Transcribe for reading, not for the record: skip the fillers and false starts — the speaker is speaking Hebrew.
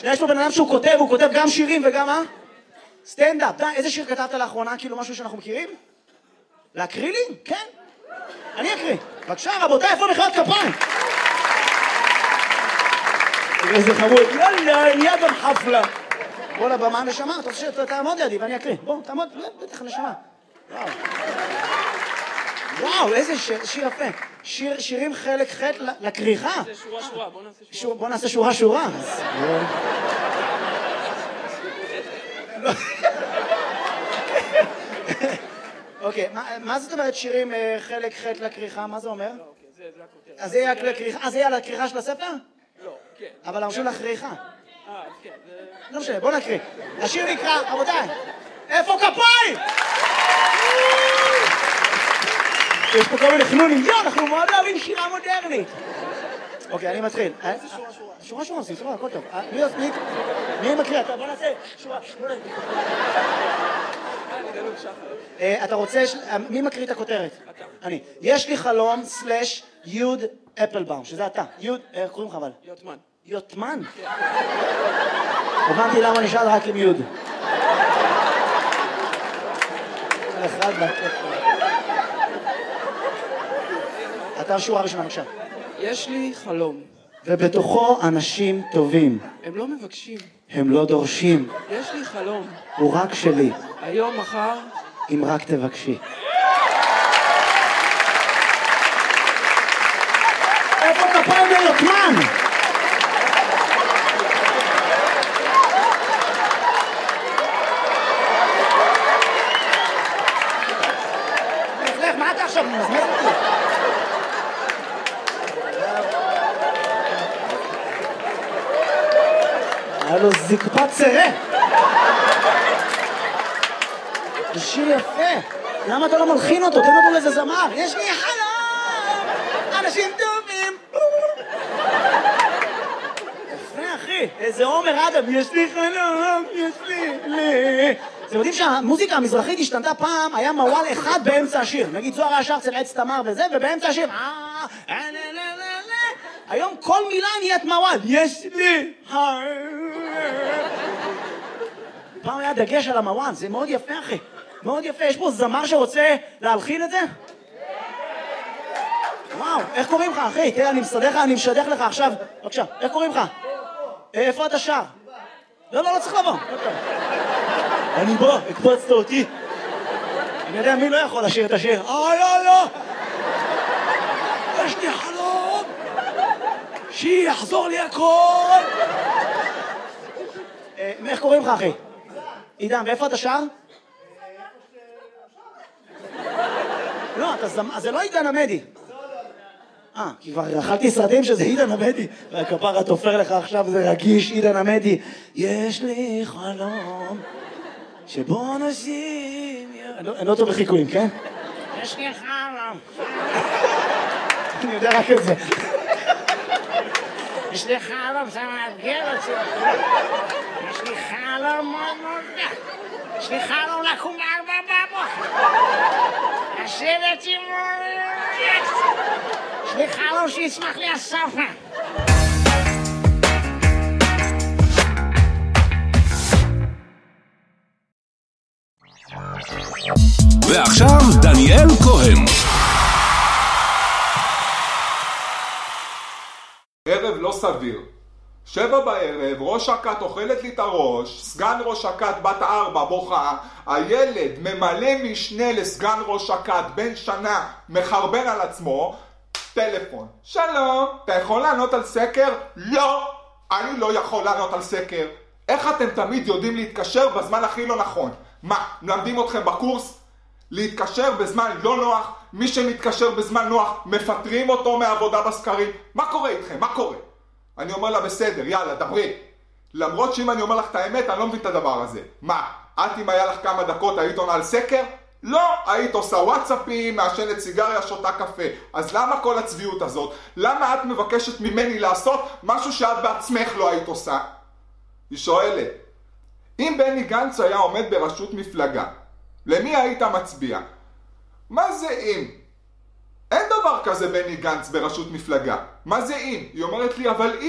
יש פה בן אדם שהוא כותב, הוא כותב גם שירים וגם מה? סטנדאפ. די, איזה שיר כתבת לאחרונה? כאילו משהו שאנחנו מכירים? להקריא לי? כן. אני אקריא. בבקשה, רבותיי, איפה מחיאות כפיים? איזה חמוד. יאללה, נהיה גם חפלה. בוא לבמה נשמה, אתה רוצה שתעמוד לידי ואני אקריא. בוא, תעמוד, בטח נשמה. וואו. וואו, איזה שיר יפה. שירים חלק ח' לקריחה. זה שורה, בוא נעשה שורה. בוא נעשה שורה. אוקיי, מה זאת אומרת שירים חלק ח' לקריחה? מה זה אומר? זה הכותרת. אז זה יהיה לקריחה? אז זה יהיה לקריחה של הספר? לא, כן. אבל הרשו לכריכה. כן, זה... לא משנה, בוא נקריא. השיר נקרא, רבותיי, איפה כפיים? יש פה כל מיני חנונים, אנחנו מאוד אוהבים שירה מודרנית. אוקיי, אני מתחיל. שורה, עושים, שורה, הכל טוב. מי מקריא? בוא נעשה שורה. אתה רוצה, מי מקריא את הכותרת? אני. יש לי חלום / יוד אפלבאום, שזה אתה. יוד, איך קוראים לך אבל? יוטמן. יוטמן? הבנתי למה נשאל רק עם יוד. אתה שורה ראשונה, בבקשה. יש לי חלום. ובתוכו אנשים טובים. הם לא מבקשים. הם לא דורשים. יש לי חלום. הוא רק שלי. היום, מחר. אם רק תבקשי. איפה כפיים ליוטמן? מה אתה עכשיו מזמז אותי? היה לו זקפת צרה. זה שיר יפה. למה אתה לא מלחין אותו? תן אותו לאיזה זמר. יש לי חלום, אנשים טובים. יפה אחי, איזה עומר אדם. יש לי חלום, יש לי. אתם יודעים שהמוזיקה המזרחית השתנתה פעם, היה מוואל אחד באמצע השיר. נגיד זוהר היה שר אצל עץ תמר וזה, ובאמצע השיר היום כל מילה נהיית מוואל. יש לי פעם היה דגש על המוואל, זה מאוד יפה אחי, מאוד יפה. יש פה זמר שרוצה להלחין את זה? וואו, איך קוראים לך אחי? תראה, אני משדך לך עכשיו. בבקשה, איך קוראים לך? איפה אתה שר? לא צריך לבוא. אני בא, הקפצת אותי. אני יודע מי לא יכול לשיר את השיר. לא. יש לי חלום שיחזור לי הכל. איך קוראים לך אחי? עידן, ואיפה אתה שר? לא, זה לא עידן עמדי. כי כבר אכלתי סרטים שזה עידן עמדי, והכפרה תופר לך עכשיו, זה רגיש, עידן עמדי. יש לי חלום שבו נשים... אני לא טוב בחיקויים, כן? יש לי חלום. אני יודע רק את זה. יש לי חלום, זה מאתגר אותי. יש לי חלום מאוד מאוד. יש לי חלום לקום ב4 לשבת עם... יש לי חלום שיצמח לי הסופה. ועכשיו דניאל כהן. ערב לא סביר. 7 בערב, ראש הכת אוכלת לי את הראש, סגן ראש הכת בת 4 בוכה, הילד ממלא משנה לסגן ראש הכת בן שנה מחרבן על עצמו, טלפון. שלום, אתה יכול לענות על סקר? לא, אני לא יכול לענות על סקר. איך אתם תמיד יודעים להתקשר בזמן הכי לא נכון? מה, מלמדים אתכם בקורס? להתקשר בזמן לא נוח, מי שמתקשר בזמן נוח מפטרים אותו מהעבודה בסקרים. מה קורה איתכם? מה קורה? אני אומר לה בסדר, יאללה, דברי. למרות שאם אני אומר לך את האמת, אני לא מבין את הדבר הזה. מה, את אם היה לך כמה דקות היית עונה על סקר? לא, היית עושה וואטסאפים, מעשנת סיגריה, שותה קפה. אז למה כל הצביעות הזאת? למה את מבקשת ממני לעשות משהו שאת בעצמך לא היית עושה? היא שואלת, אם בני גנץ היה עומד בראשות מפלגה, למי היית מצביע? מה זה אם? אין דבר כזה בני גנץ בראשות מפלגה. מה זה אם? היא אומרת לי, אבל אם...